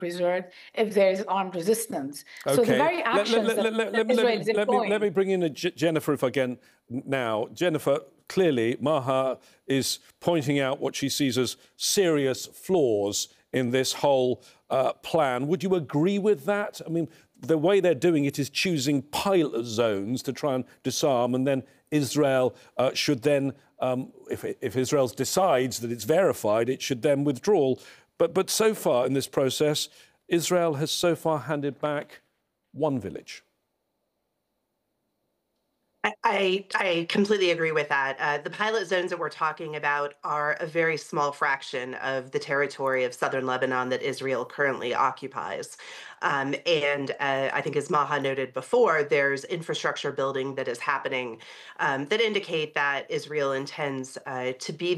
preserved if there is armed resistance. So the Okay. very actions that Israel is Let me employing. bring in Jennifer if I can now. Jennifer, clearly Maha is pointing out what she sees as serious flaws in this whole plan. Would you agree with that? I mean, the way they're doing it is choosing pilot zones to try and disarm, and then Israel should then, if Israel decides that it's verified, it should then withdraw. But so far in this process, Israel has so far handed back one village. I completely agree with that. The pilot zones that we're talking about are a very small fraction of the territory of southern Lebanon that Israel currently occupies. And I think, as Maha noted before, there's infrastructure building that is happening that indicate that Israel intends to be